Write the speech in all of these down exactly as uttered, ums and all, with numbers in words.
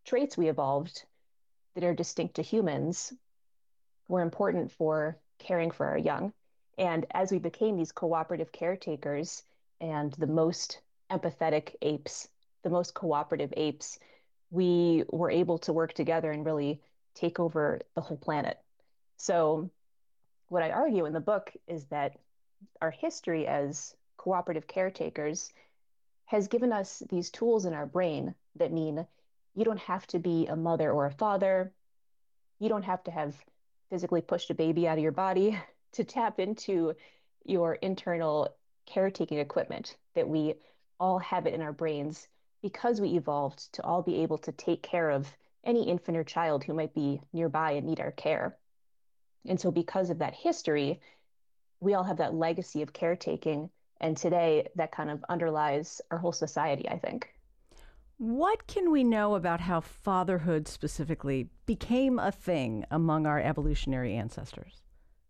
traits we evolved that are distinct to humans were important for caring for our young. And as we became these cooperative caretakers and the most empathetic apes, the most cooperative apes, we were able to work together and really take over the whole planet. So, what I argue in the book is that our history as cooperative caretakers has given us these tools in our brain that mean you don't have to be a mother or a father. You don't have to have physically pushed a baby out of your body to tap into your internal caretaking equipment, that we all have it in our brains because we evolved to all be able to take care of any infant or child who might be nearby and need our care. And so, because of that history, we all have that legacy of caretaking. And today, that kind of underlies our whole society, I think. What can we know about how fatherhood specifically became a thing among our evolutionary ancestors?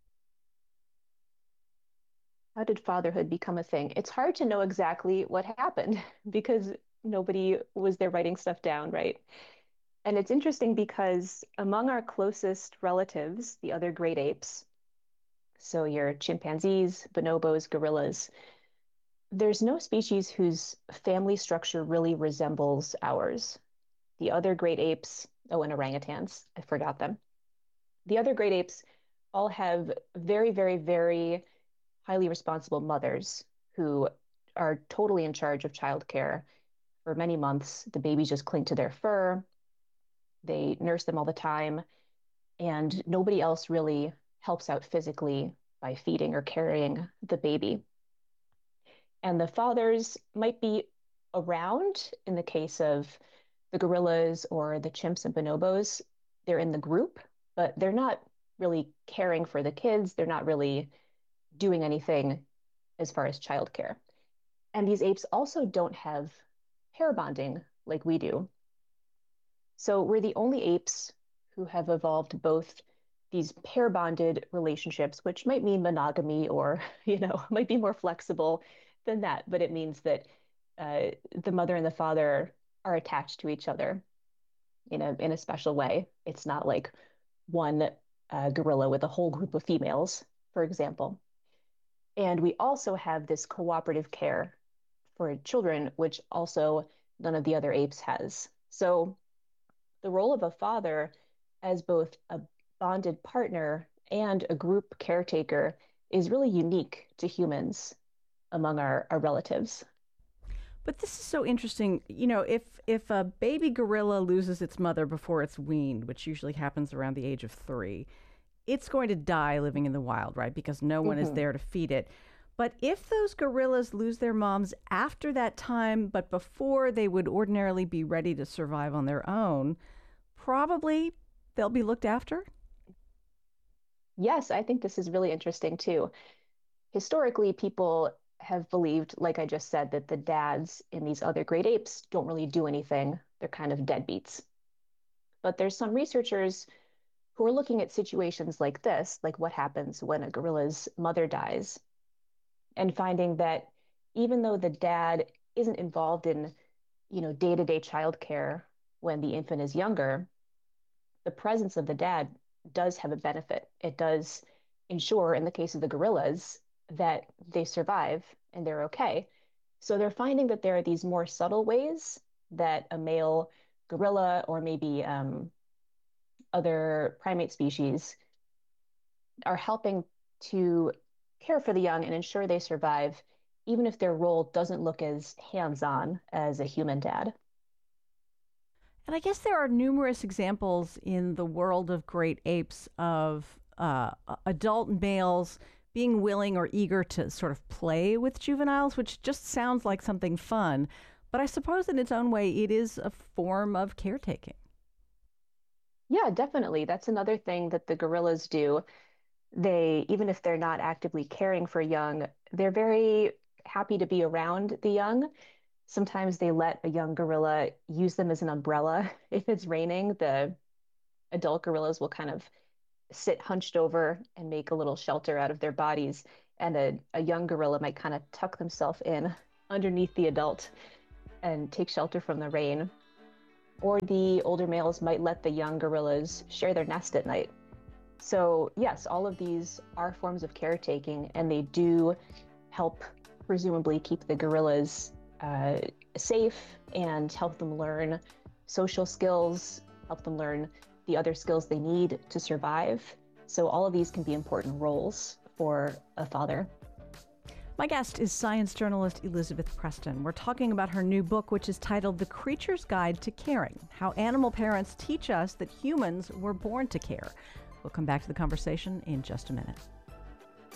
How did fatherhood become a thing? It's hard to know exactly what happened because nobody was there writing stuff down, right? And it's interesting because among our closest relatives, the other great apes, so your chimpanzees, bonobos, gorillas, there's no species whose family structure really resembles ours. The other great apes, oh, and orangutans, I forgot them. The other great apes all have very, very, very highly responsible mothers who are totally in charge of childcare for many months. The babies just cling to their fur. They nurse them all the time, and nobody else really helps out physically by feeding or carrying the baby. And the fathers might be around in the case of the gorillas or the chimps and bonobos. They're in the group, but they're not really caring for the kids. They're not really doing anything as far as childcare. And these apes also don't have pair bonding like we do. So we're the only apes who have evolved both these pair bonded relationships, which might mean monogamy or, you know, might be more flexible than that, but it means that uh, the mother and the father are attached to each other in a in a special way. It's not like one uh, gorilla with a whole group of females, for example. And we also have this cooperative care for children, which also none of the other apes has. So the role of a father as both a bonded partner and a group caretaker is really unique to humans among our, our relatives. But this is so interesting. You know, if if a baby gorilla loses its mother before it's weaned, which usually happens around the age of three, it's going to die living in the wild, right? Because no one is Mm-hmm. there to feed it. But if those gorillas lose their moms after that time, but before they would ordinarily be ready to survive on their own, probably they'll be looked after. Yes, I think this is really interesting too. Historically, people have believed, like I just said, that the dads in these other great apes don't really do anything. They're kind of deadbeats. But there's some researchers who are looking at situations like this, like what happens when a gorilla's mother dies, and finding that even though the dad isn't involved in, you know, day-to-day childcare when the infant is younger, the presence of the dad does have a benefit. It does ensure, in the case of the gorillas, that they survive and they're okay. So they're finding that there are these more subtle ways that a male gorilla or maybe um, other primate species are helping to care for the young and ensure they survive, even if their role doesn't look as hands-on as a human dad. And I guess there are numerous examples in the world of great apes of uh, adult males being willing or eager to sort of play with juveniles, which just sounds like something fun. But I suppose in its own way, it is a form of caretaking. Yeah, definitely. That's another thing that the gorillas do. They, even if they're not actively caring for young, they're very happy to be around the young. Sometimes they let a young gorilla use them as an umbrella. If it's raining, the adult gorillas will kind of sit hunched over and make a little shelter out of their bodies. And a, a young gorilla might kind of tuck themselves in underneath the adult and take shelter from the rain. or the older males might let the young gorillas share their nest at night. So yes, all of these are forms of caretaking, and they do help presumably keep the gorillas uh, safe and help them learn social skills, help them learn the other skills they need to survive. So all of these can be important roles for a father. My guest is science journalist Elizabeth Preston. We're talking about her new book, which is titled The Creature's Guide to Caring: How Animal Parents Teach Us That Humans Were Born to Care. We'll come back to the conversation in just a minute.